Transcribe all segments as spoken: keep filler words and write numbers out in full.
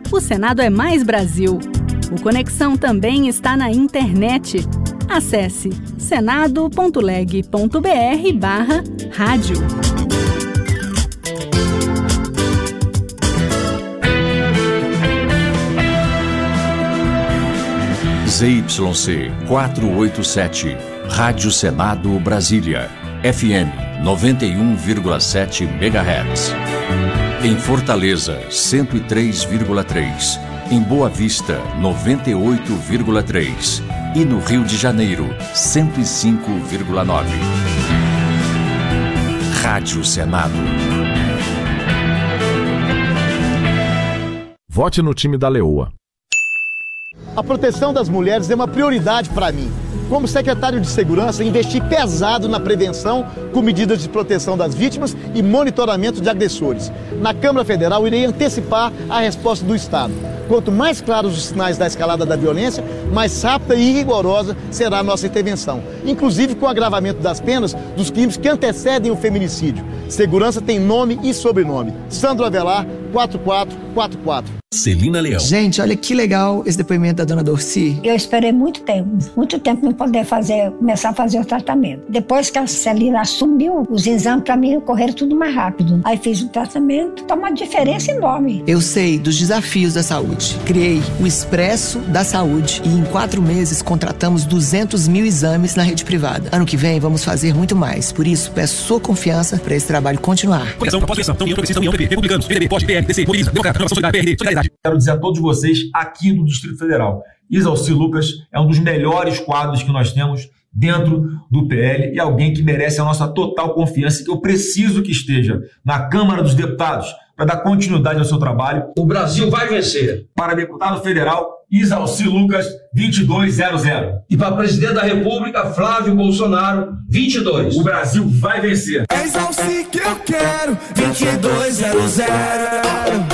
o Senado é mais Brasil. O Conexão também está na internet. Acesse senado ponto leg ponto br barra rádio. Z Y C quatrocentos e oitenta e sete, Rádio Senado Brasília, F M noventa e um vírgula sete megahertz. Em Fortaleza, cento e três vírgula três. Em Boa Vista, noventa e oito vírgula três. E no Rio de Janeiro, cento e cinco vírgula nove. Rádio Senado. Vote no time da Leoa. A proteção das mulheres é uma prioridade para mim. Como secretário de Segurança, investi pesado na prevenção com medidas de proteção das vítimas e monitoramento de agressores. Na Câmara Federal, irei antecipar a resposta do Estado. Quanto mais claros os sinais da escalada da violência, mais rápida e rigorosa será a nossa intervenção, inclusive com o agravamento das penas dos crimes que antecedem o feminicídio. Segurança tem nome e sobrenome. Sandro Avelar, quatro quatro quatro quatro. Celina Leão. Gente, olha que legal esse depoimento da dona Dorci. Eu esperei muito tempo, muito tempo para poder fazer, começar a fazer o tratamento. Depois que a Celina assumiu, os exames para mim correram tudo mais rápido. Aí fiz o tratamento, tá uma diferença enorme. Eu sei dos desafios da saúde. Criei o Expresso da Saúde e em quatro meses contratamos duzentos mil exames na rede privada. Ano que vem vamos fazer muito mais. Por isso, peço sua confiança para esse trabalho continuar. Conexão, pós-eleição, União Progressista, União P P, Republicanos, P M D B, P O D, P L, D C, Mobiliza, Democrata, Renovação Solidária, P R D, Solidariedade. Quero dizer a todos vocês aqui do Distrito Federal, Isalci Lucas é um dos melhores quadros que nós temos dentro do P L e alguém que merece a nossa total confiança e que eu preciso que esteja na Câmara dos Deputados para dar continuidade ao seu trabalho. O Brasil vai vencer. Para deputado federal, Isalci Lucas, vinte e dois zero zero. E para presidente da República, Flávio Bolsonaro, vinte e dois. O Brasil vai vencer. É Isalci que eu quero, vinte e dois zero zero.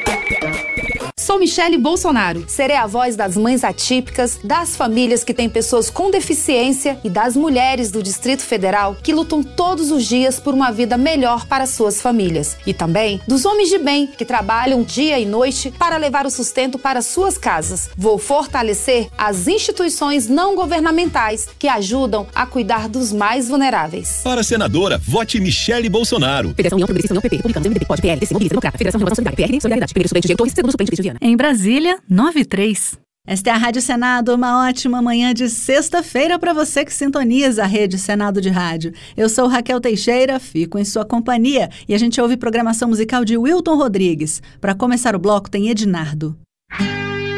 Sou Michele Bolsonaro. Serei a voz das mães atípicas, das famílias que têm pessoas com deficiência e das mulheres do Distrito Federal que lutam todos os dias por uma vida melhor para suas famílias. E também dos homens de bem que trabalham dia e noite para levar o sustento para suas casas. Vou fortalecer as instituições não governamentais que ajudam a cuidar dos mais vulneráveis. Para senadora, vote Michele Bolsonaro. Federação União Progressista, União P P, Republicanos, M D B, P O D, P L, D C, Mobiliza, Democrata, Federação Renovação Solidária, P R D, Solidariedade, Primeiro Estudante, Diretor, segundo suplente, Vitor Viana. Em Brasília, nove e três. Esta é a Rádio Senado, uma ótima manhã de sexta-feira para você que sintoniza a Rede Senado de Rádio. Eu sou Raquel Teixeira, fico em sua companhia e a gente ouve programação musical de Wilton Rodrigues. Para começar o bloco tem Ednardo.